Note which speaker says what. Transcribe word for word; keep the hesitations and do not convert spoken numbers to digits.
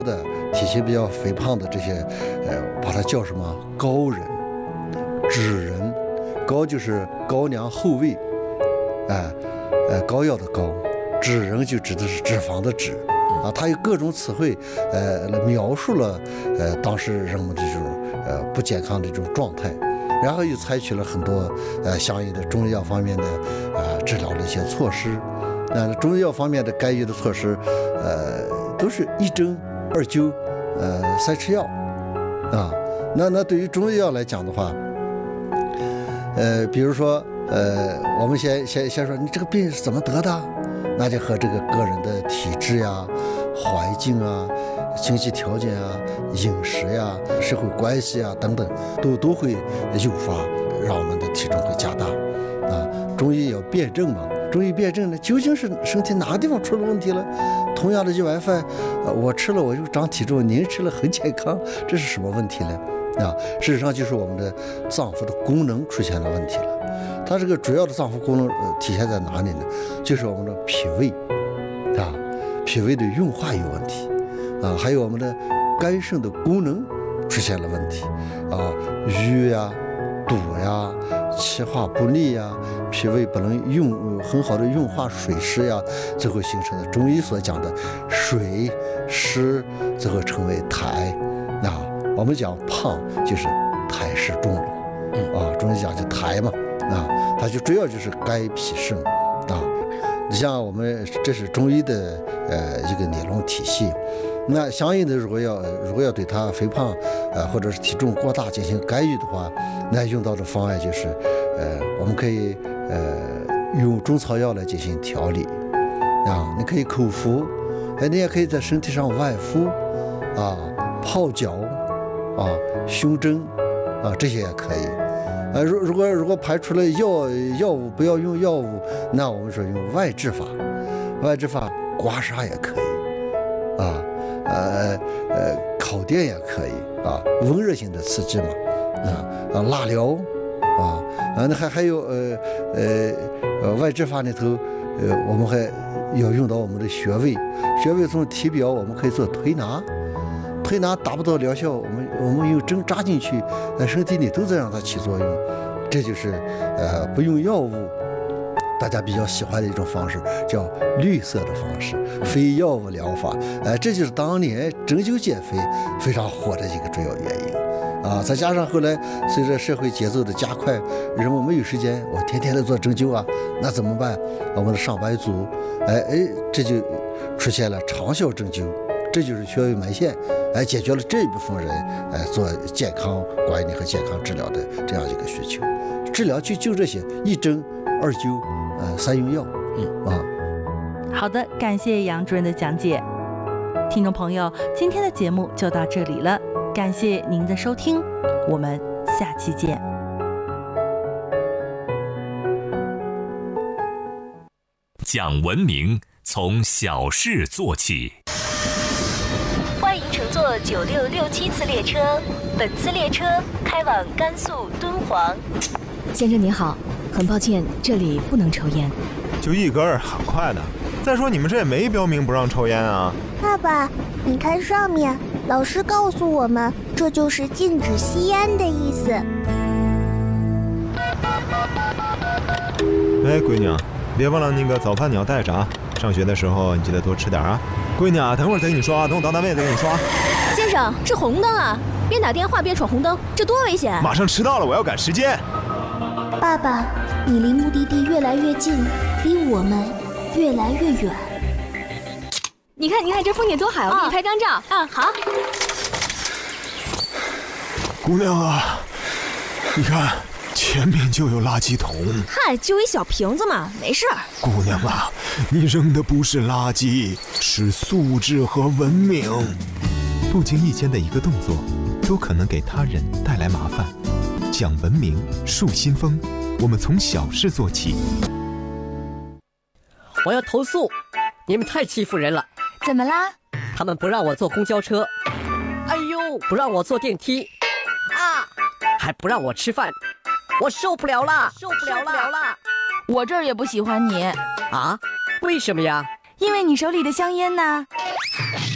Speaker 1: 的体型比较肥胖的这些，呃，把它叫什么高人、脂人。高就是高粱后味，哎、呃，呃，膏药的膏，脂人就指的是脂肪的脂。啊，它有各种词汇，呃，描述了呃当时人们的这种呃不健康的这种状态，然后又采取了很多呃相应的中医药方面的啊、呃、治疗的一些措施。那中医药方面的干预的措施，呃，都是一针二灸，呃，三吃药，啊，那那对于中医药来讲的话，呃，比如说呃，我们先先先说你这个病是怎么得的？那就和这个个人的体质呀、环境啊、经济条件啊、饮食呀、社会关系啊等等，都都会诱发，让我们的体重会加大。啊，中医要辩证嘛，中医辩证呢，究竟是身体哪个地方出了问题了？同样的一碗饭，呃，我吃了我就长体重，您吃了很健康，这是什么问题呢？啊，事实上就是我们的脏腑的功能出现了问题了。它这个主要的脏腑功能、呃、体现在哪里呢？就是我们的脾胃，啊，脾胃的运化有问题，啊，还有我们的肝肾的功能出现了问题，啊，瘀呀、堵呀、气化不利呀，脾胃不能运、呃、很好的运化水湿呀，最后形成的中医所讲的水湿，最后成为痰。啊，我们讲胖就是痰湿重了，啊，中医讲就痰嘛。啊，它就主要就是肝脾肾啊。你像我们这是中医的呃一个理论体系，那相应的如果要如果要对它肥胖呃或者是体重过大进行干预的话，那用到的方案就是呃我们可以呃用中草药来进行调理啊，你可以口服，哎，你也可以在身体上外敷啊、泡脚啊、胸针啊，这些也可以。呃，如如果如果排除了药药物，不要用药物，那我们说用外治法，外治法刮痧也可以，啊，呃呃烤电也可以啊，温热性的刺激嘛，啊啊蜡疗，啊啊那还还有呃呃呃外治法里头，呃我们还要用到我们的穴位，穴位从体表我们可以做推拿。推拿达不到疗效，我们我们用针扎进去，在身体里都在让它起作用，这就是呃不用药物，大家比较喜欢的一种方式，叫绿色的方式，非药物疗法。呃，这就是当年针灸减肥非常火的一个主要原因啊。再加上后来随着社会节奏的加快，人们没有时间，我天天的做针灸啊，那怎么办？我们的上班族，哎哎，这就出现了长效针灸。这就是穴位埋线，哎，解决了这一部分人哎做健康管理和健康治疗的这样一个需求。治疗就就这些，一针二灸，呃，三用药，嗯啊。
Speaker 2: 好的，感谢杨主任的讲解。听众朋友，今天的节目就到这里了，感谢您的收听，我们下期见。
Speaker 3: 讲文明，从小事做起。
Speaker 4: 欢迎乘坐九六六七次列车，本次列车开往甘肃敦煌。
Speaker 5: 先生您好，很抱歉，这里不能抽烟。
Speaker 6: 就一根儿，很快的。再说你们这也没标明不让抽烟啊。
Speaker 7: 爸爸，你看上面，老师告诉我们，这就是禁止吸烟的意思。
Speaker 6: 哎，闺女，别忘了那个早饭你要带着啊。上学的时候你记得多吃点啊。闺女啊，等会儿再给你刷，等我到单位再给你刷。
Speaker 5: 先生，是红灯啊，边打电话边闯红灯，这多危险！
Speaker 6: 马上迟到了，我要赶时间。
Speaker 7: 爸爸，你离目的地越来越近，离我们越来越远。
Speaker 5: 你看，你看这风景多好，我给你拍张照。
Speaker 7: 嗯，好。
Speaker 6: 姑娘啊，你看前面就有垃圾桶。
Speaker 5: 嗨，就一小瓶子嘛，没事。
Speaker 6: 姑娘啊，你扔的不是垃圾，是素质和文明。不经意间的一个动作，都可能给他人带来麻烦。讲文明，树新风，我们从小事做起。
Speaker 8: 我要投诉，你们太欺负人了。
Speaker 5: 怎么啦？
Speaker 8: 他们不让我坐公交车，哎呦，不让我坐电梯，啊，还不让我吃饭，我受不了了，受不了了。
Speaker 2: 我这儿也不喜欢你
Speaker 8: 啊？为什么呀？
Speaker 2: 因为你手里的香烟呢。